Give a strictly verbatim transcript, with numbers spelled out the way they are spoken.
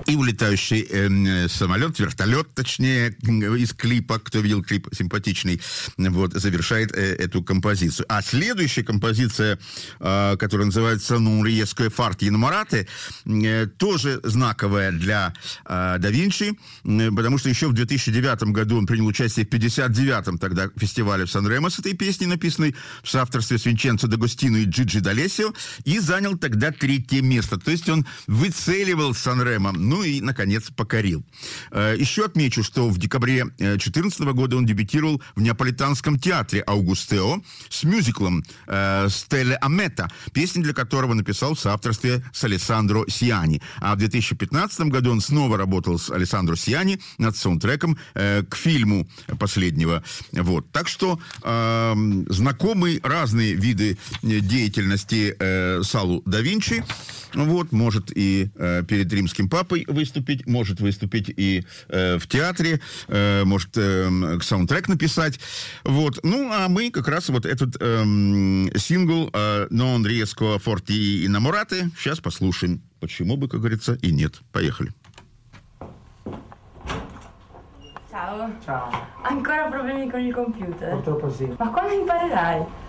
И улетающий э, самолет, вертолет, точнее, из клипа, кто видел клип симпатичный, вот, завершает э, эту композицию. А следующая композиция, э, которая называется «Non riesco a farti innamorare», э, тоже знаковая для э, да Винчи, э, потому что еще в две тысячи девятом году он принял участие в пятьдесят девятом тогда фестивале в Сан-Ремо с этой песней, написанной в соавторстве с Винченцо Д'Агостино и Джиджи D'Алессио, и занял тогда третье место. То есть он выцеливал Сан-Ремо, ну и, наконец, покорил. Еще отмечу, что в декабре две тысячи четырнадцатого года он дебютировал в Неаполитанском театре Аугустео с мюзиклом «Стелле Амета», песню для которого написал в соавторстве с Алессандро Сиани. А в две тысячи пятнадцатом году он снова работал с Алессандро Сиани над саундтреком к фильму последнего. Вот. Так что э, знакомы разные виды деятельности э, Салу да Винчи. Вот, может и э, перед римским папой выступить, может выступить и э, в театре, э, может э, саундтрек написать. Вот. Ну, а мы как раз вот этот э, сингл э, «Non riesco a farti innamorare» сейчас послушаем. Почему бы, как говорится, и нет. Поехали. Ciao. Ciao. Ancora problemi con il computer? Purtroppo sì. Ma quando imparerai?